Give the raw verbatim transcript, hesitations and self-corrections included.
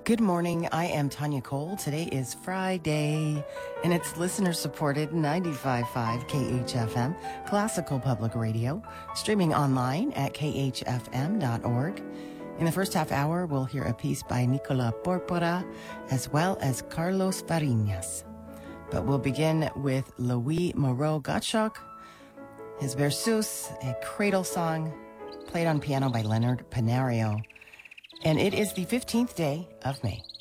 Good morning. I am Tanya Cole. Today is Friday, and it's listener-supported ninety-five point five K H F M, Classical Public Radio, streaming online at k h f m dot org. In the first half hour, we'll hear a piece by Nicola Porpora, as well as Carlos Fariñas. But we'll begin with Louis Moreau Gottschalk, his Versus, a cradle song, played on piano by Leonard Panario. And it is the fifteenth day of May.